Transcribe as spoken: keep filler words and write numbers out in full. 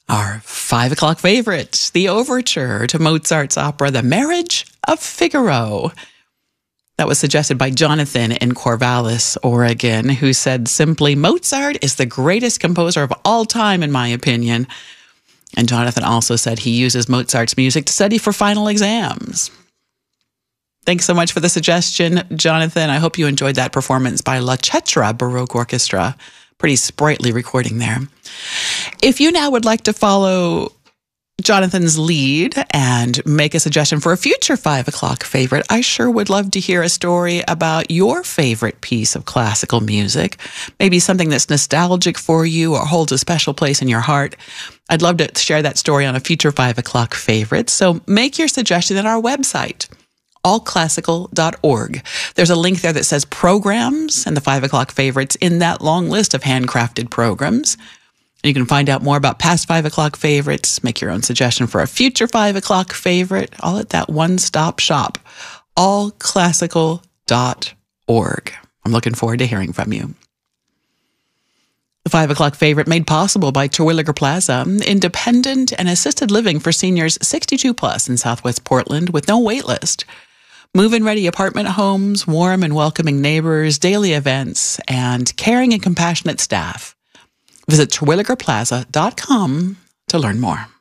Our five o'clock favorite, the overture to Mozart's opera, The Marriage of Figaro. That was suggested by Jonathan in Corvallis, Oregon, who said simply, Mozart is the greatest composer of all time, in my opinion. And Jonathan also said he uses Mozart's music to study for final exams. Thanks so much for the suggestion, Jonathan. I hope you enjoyed that performance by La Cetra Baroque Orchestra. Pretty sprightly recording there. If you now would like to follow Jonathan's lead and make a suggestion for a future five o'clock favorite, I sure would love to hear a story about your favorite piece of classical music, maybe something that's nostalgic for you or holds a special place in your heart. I'd love to share that story on a future five o'clock favorite. So make your suggestion at our website, all classical dot org. There's a link there that says programs and the five o'clock favorites in that long list of handcrafted programs. You can find out more about past five o'clock favorites, make your own suggestion for a future five o'clock favorite, all at that one-stop shop, all classical dot org. I'm looking forward to hearing from you. The five o'clock favorite made possible by Terwilliger Plaza, independent and assisted living for seniors sixty-two plus in Southwest Portland with no wait list. Move-in ready apartment homes, warm and welcoming neighbors, daily events, and caring and compassionate staff. Visit terwilliger plaza dot com to learn more.